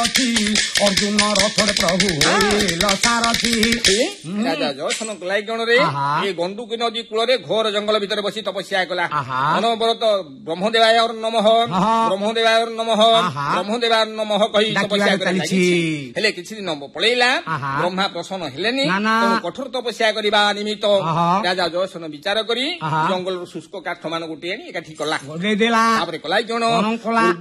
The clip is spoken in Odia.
ସାରଥି ଅର୍ଜୁନ ରଥରେ ପ୍ରଭୁ ହୋଇଲ ସାରଥି। ରାଜା ଜୟସେନ କଲାଇ ଗଣରେ ଏ ଗଣ୍ଡୁକୀ ନଦୀ କୂଳରେ ଘୋର ଜଙ୍ଗଲ ଭିତରେ ବସି ତପସ୍ୟା କଲା। ଅନବରତ ବ୍ରହ୍ମଦେବାୟ ନମଃ ବ୍ରହ୍ମଦେବାୟ ନମଃ ବ୍ରହ୍ମଦେବାୟ ନମଃ କହି ତପସ୍ୟା କରିଛି। ହେଲେ କିଛି ଦିନ ପଳେଇଲା, ବ୍ରହ୍ମା ପ୍ରସନ୍ନ ହେଲେନି। ତେଣୁ କଠୋର ତପସ୍ୟା କରିବା ନିମିତ୍ତ ରାଜା ଜୟସେନ ବିଚାର କରି ଜଙ୍ଗଲରୁ ଶୁଷ୍କ କାଠ ମାନଙ୍କୁ ଗୋଟିଏ ଆଣି ଏକାଠି କଲା। ତାପରେ କଲାଇ ଜଣ